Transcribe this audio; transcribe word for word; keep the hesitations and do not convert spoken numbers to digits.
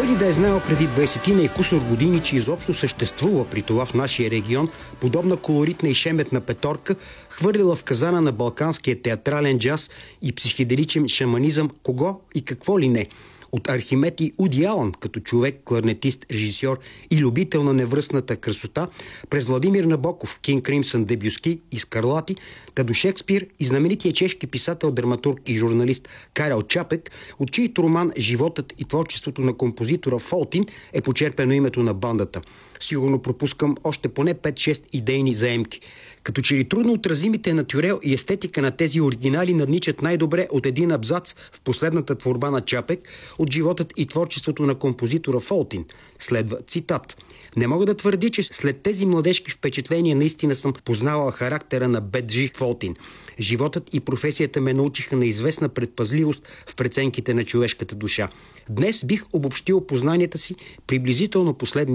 ли да е знаел преди двайсетина и кусор години, че изобщо съществува при това в нашия регион подобна колоритна и шеметна петорка, хвърлила в казана на балканския театрален джаз и психеделичен шаманизъм кого и какво ли не? От Архимед и Уди Алън, като човек, кларнетист, режисьор и любител на невръстната красота, през Владимир Набоков, Кинг Кримсън, Дебюски и Скарлати, та до Шекспир и знаменития чешки писател, драматург и журналист Карел Чапек, от чийто роман «Животът и творчеството на композитора Фолтин» е почерпено името на бандата. Сигурно пропускам още поне пет-шест идейни заемки. Като че ли трудно отразимите на Тюрел и естетика на тези оригинали надничат най-добре от един абзац в последната творба на Чапек от «Животът и творчеството на композитора Фолтин». Следва цитат. Не мога да твърди, че след тези младежки впечатления наистина съм познавала характера на Беджи Фолтин. Животът и професията ме научиха на известна предпазливост в преценките на човешката душа. Днес бих обобщил познанията си приблизително последния